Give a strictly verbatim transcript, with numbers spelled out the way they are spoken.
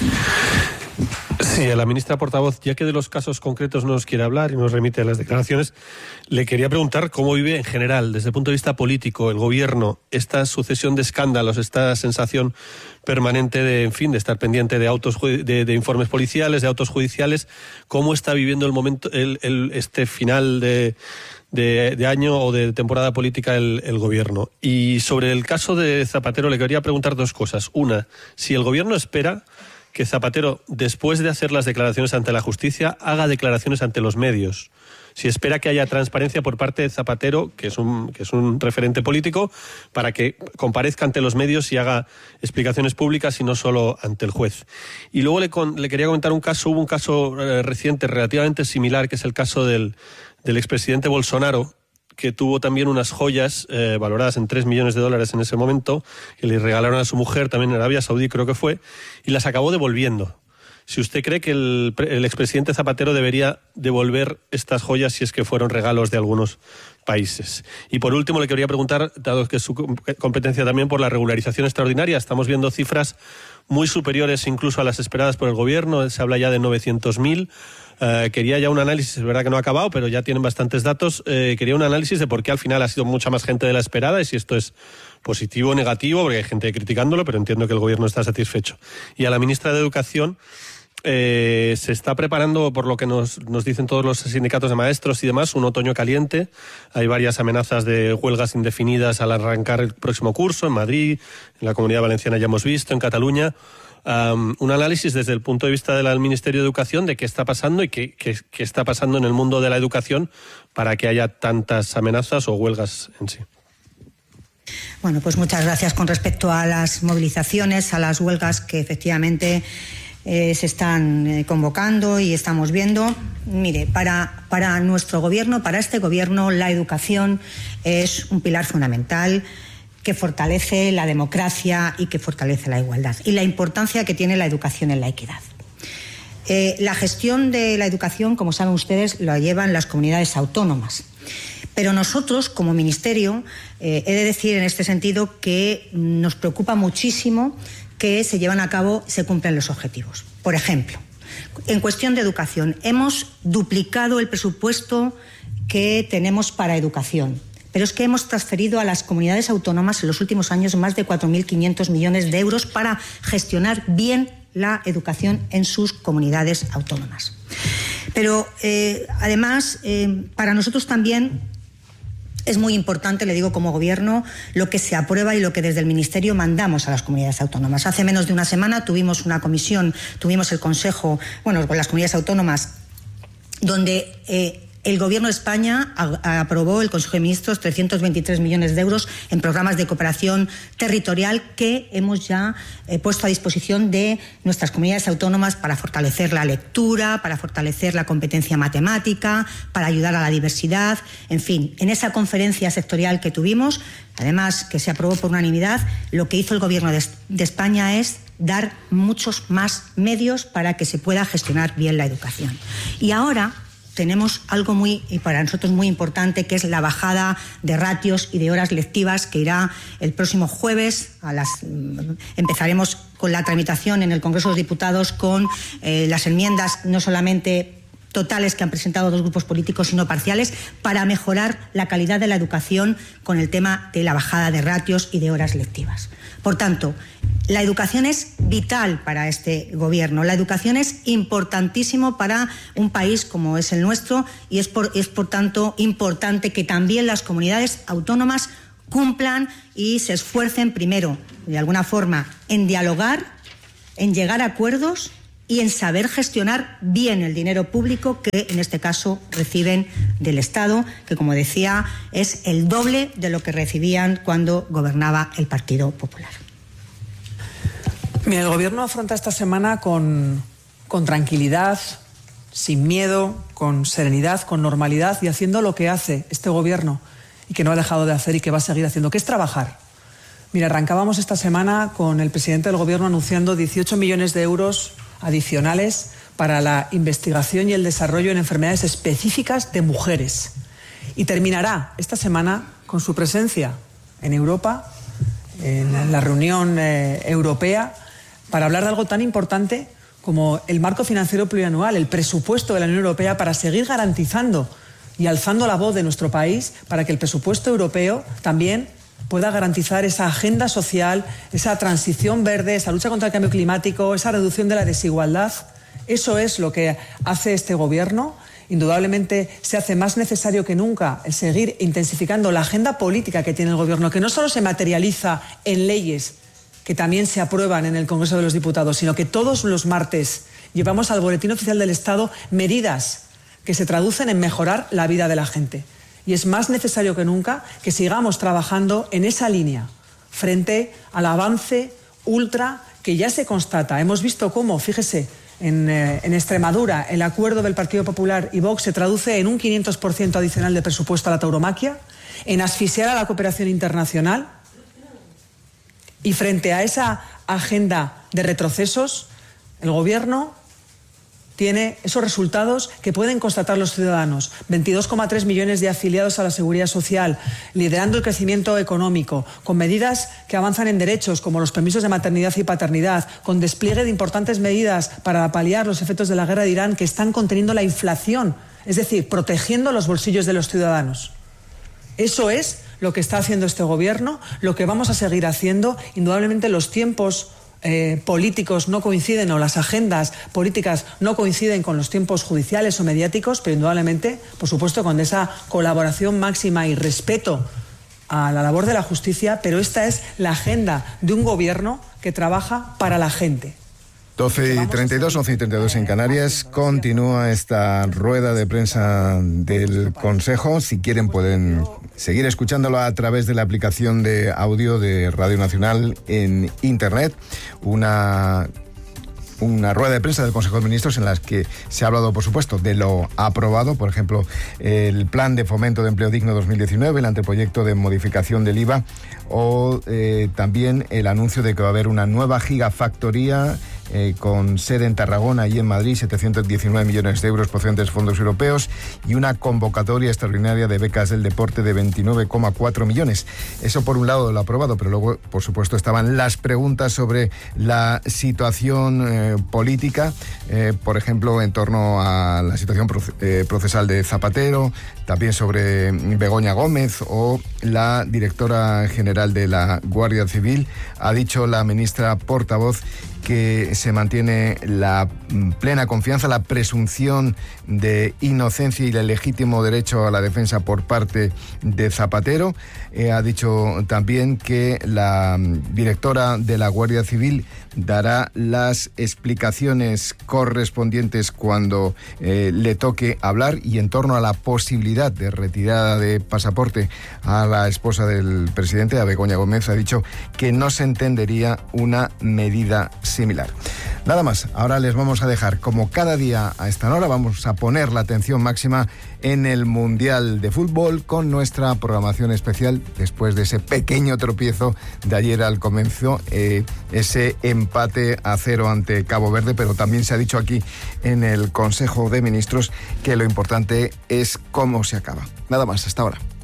Sí, a la ministra portavoz, ya que de los casos concretos no nos quiere hablar y nos remite a las declaraciones, le quería preguntar cómo vive en general, desde el punto de vista político, el gobierno, esta sucesión de escándalos, esta sensación permanente de, en fin, de estar pendiente de autos, de, de informes policiales, de autos judiciales, cómo está viviendo el momento, el, el, este final de, de, de año o de temporada política el, el gobierno. Y sobre el caso de Zapatero le quería preguntar dos cosas. Una, si el gobierno espera que Zapatero, después de hacer las declaraciones ante la justicia, haga declaraciones ante los medios. Si espera que haya transparencia por parte de Zapatero, que es un, que es un referente político, para que comparezca ante los medios y haga explicaciones públicas y no solo ante el juez. Y luego le, con, le quería comentar un caso, hubo un caso eh, reciente relativamente similar, que es el caso del, del expresidente Bolsonaro, que tuvo también unas joyas eh, valoradas en tres millones de dólares en ese momento, que le regalaron a su mujer, también en Arabia Saudí creo que fue, y las acabó devolviendo. Si usted cree que el, el expresidente Zapatero debería devolver estas joyas si es que fueron regalos de algunos países. Y por último le quería preguntar, dado que es su competencia también, por la regularización extraordinaria. Estamos viendo cifras muy superiores incluso a las esperadas por el gobierno, se habla ya de novecientos mil. Uh, quería ya un análisis, es verdad que no ha acabado, pero ya tienen bastantes datos. Uh, quería un análisis de por qué al final ha sido mucha más gente de la esperada y si esto es positivo o negativo, porque hay gente criticándolo, pero entiendo que el gobierno está satisfecho. Y a la ministra de Educación, eh, se está preparando, por lo que nos, nos dicen todos los sindicatos de maestros y demás, un otoño caliente. Hay varias amenazas de huelgas indefinidas al arrancar el próximo curso en Madrid, en la Comunidad Valenciana ya hemos visto, en Cataluña. Um, un análisis desde el punto de vista del Ministerio de Educación de qué está pasando y qué, qué, qué está pasando en el mundo de la educación para que haya tantas amenazas o huelgas en sí. Bueno, pues muchas gracias. Con respecto a las movilizaciones, a las huelgas que efectivamente eh, se están eh, convocando y estamos viendo, mire, para, para nuestro gobierno, para este gobierno, la educación es un pilar fundamental que fortalece la democracia y que fortalece la igualdad, y la importancia que tiene la educación en la equidad. Eh, la gestión de la educación, como saben ustedes, la llevan las comunidades autónomas. Pero nosotros, como Ministerio, eh, he de decir en este sentido que nos preocupa muchísimo que se llevan a cabo, se cumplan los objetivos. Por ejemplo, en cuestión de educación, hemos duplicado el presupuesto que tenemos para educación. Pero es que hemos transferido a las comunidades autónomas en los últimos años más de cuatro mil quinientos millones de euros para gestionar bien la educación en sus comunidades autónomas. Pero, eh, además, eh, para nosotros también es muy importante, le digo como Gobierno, lo que se aprueba y lo que desde el Ministerio mandamos a las comunidades autónomas. Hace menos de una semana tuvimos una comisión, tuvimos el Consejo, bueno, con las comunidades autónomas, donde Eh, el Gobierno de España aprobó, el Consejo de Ministros, trescientos veintitrés millones de euros en programas de cooperación territorial que hemos ya eh, puesto a disposición de nuestras comunidades autónomas para fortalecer la lectura, para fortalecer la competencia matemática, para ayudar a la diversidad. En fin, en esa conferencia sectorial que tuvimos, además que se aprobó por unanimidad, lo que hizo el Gobierno de, de España es dar muchos más medios para que se pueda gestionar bien la educación. Y ahora tenemos algo muy, y para nosotros muy importante, que es la bajada de ratios y de horas lectivas, que irá el próximo jueves. A las, empezaremos con la tramitación en el Congreso de los Diputados con eh, las enmiendas no solamente totales que han presentado dos grupos políticos, sino parciales, para mejorar la calidad de la educación con el tema de la bajada de ratios y de horas lectivas. Por tanto, la educación es vital para este Gobierno. La educación es importantísimo para un país como es el nuestro y es por, es por tanto importante que también las comunidades autónomas cumplan y se esfuercen primero, de alguna forma, en dialogar, en llegar a acuerdos y en saber gestionar bien el dinero público que en este caso reciben del Estado, que como decía es el doble de lo que recibían cuando gobernaba el Partido Popular. Mira, el Gobierno afronta esta semana con, con tranquilidad, sin miedo, con serenidad, con normalidad y haciendo lo que hace este Gobierno y que no ha dejado de hacer y que va a seguir haciendo, que es trabajar. Mira, arrancábamos esta semana con el presidente del Gobierno anunciando dieciocho millones de euros adicionales para la investigación y el desarrollo en enfermedades específicas de mujeres. Y terminará esta semana con su presencia en Europa, en la reunión eh, europea, para hablar de algo tan importante como el marco financiero plurianual, el presupuesto de la Unión Europea, para seguir garantizando y alzando la voz de nuestro país para que el presupuesto europeo también pueda garantizar esa agenda social, esa transición verde, esa lucha contra el cambio climático, esa reducción de la desigualdad. Eso es lo que hace este Gobierno. Indudablemente se hace más necesario que nunca el seguir intensificando la agenda política que tiene el Gobierno, que no solo se materializa en leyes que también se aprueban en el Congreso de los Diputados, sino que todos los martes llevamos al Boletín Oficial del Estado medidas que se traducen en mejorar la vida de la gente. Y es más necesario que nunca que sigamos trabajando en esa línea frente al avance ultra que ya se constata. Hemos visto cómo, fíjese, en, eh, en Extremadura el acuerdo del Partido Popular y Vox se traduce en un quinientos por ciento adicional de presupuesto a la tauromaquia, en asfixiar a la cooperación internacional. Y frente a esa agenda de retrocesos, el Gobierno tiene esos resultados que pueden constatar los ciudadanos. veintidós coma tres millones de afiliados a la Seguridad Social, liderando el crecimiento económico, con medidas que avanzan en derechos como los permisos de maternidad y paternidad, con despliegue de importantes medidas para paliar los efectos de la guerra de Irán que están conteniendo la inflación, es decir, protegiendo los bolsillos de los ciudadanos. Eso es lo que está haciendo este Gobierno, lo que vamos a seguir haciendo. Indudablemente los tiempos Eh, políticos no coinciden, o las agendas políticas no coinciden con los tiempos judiciales o mediáticos, pero indudablemente, por supuesto, con esa colaboración máxima y respeto a la labor de la justicia, pero esta es la agenda de un Gobierno que trabaja para la gente. doce y treinta y dos, once y treinta y dos en Canarias. Continúa esta rueda de prensa del Consejo. Si quieren pueden seguir escuchándolo a través de la aplicación de audio de Radio Nacional en Internet. Una... Una rueda de prensa del Consejo de Ministros en las que se ha hablado, por supuesto, de lo aprobado, por ejemplo, el Plan de Fomento de Empleo Digno dos mil diecinueve, el anteproyecto de modificación del I V A o eh, también el anuncio de que va a haber una nueva gigafactoría eh, con sede en Tarragona y en Madrid, setecientos diecinueve millones de euros procedentes de fondos europeos y una convocatoria extraordinaria de becas del deporte de veintinueve coma cuatro millones. Eso por un lado lo aprobado, pero luego, por supuesto, estaban las preguntas sobre la situación eh, política, eh, por ejemplo, en torno a la situación eh, procesal de Zapatero, también sobre Begoña Gómez o la directora general de la Guardia Civil. Ha dicho la ministra portavoz que se mantiene la plena confianza, la presunción de inocencia y el legítimo derecho a la defensa por parte de Zapatero. Eh, ha dicho también que la directora de la Guardia Civil dará las explicaciones correspondientes cuando eh, le toque hablar, y en torno a la posibilidad de retirada de pasaporte a la esposa del presidente, a Begoña Gómez, ha dicho que no se entendería una medida similar. Nada más, ahora les vamos a dejar, como cada día a esta hora, vamos a poner la atención máxima en el Mundial de Fútbol con nuestra programación especial después de ese pequeño tropiezo de ayer al comienzo, eh, ese empate a cero ante Cabo Verde, pero también se ha dicho aquí en el Consejo de Ministros que lo importante es cómo se acaba. Nada más, hasta ahora.